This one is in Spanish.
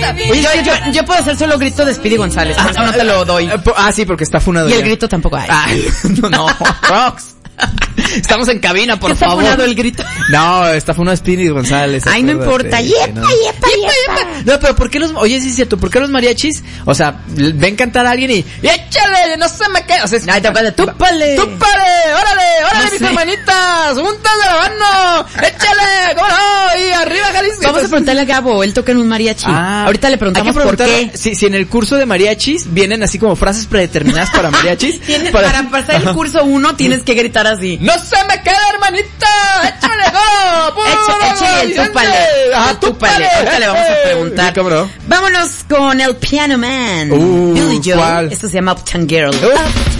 Oye, yo puedo hacer solo grito de Speedy González, por eso no te lo doy. Sí, porque está funado. Y ya. el grito tampoco hay. No, Rox. Estamos en cabina, por ¿Está favor. funado el grito? No, está funado Speedy González. Ay, no importa. Yepa. No, pero ¿por qué oye, sí es cierto, ¿por qué los mariachis, o sea, ven cantar a alguien y échale, no se me cae, o sea, ay, túpale, órale, no mis sé. hermanitas, juntas de la mano, échale, cómo no, y arriba Jalisco. Vamos a preguntarle a Gabo, él toca en un mariachi. Ahorita le preguntamos por qué. Si en el curso de mariachis vienen así como frases predeterminadas para mariachis. Para pasar el curso 1 tienes que gritar así. ¡No se me queda, hermanita! ¡Échale, go! Échale el túpale. Túpale. Ahorita le vamos a preguntar. Vámonos con el Piano Man. Billy Joel. ¿Cuál? Esto se llama Uptown Girl.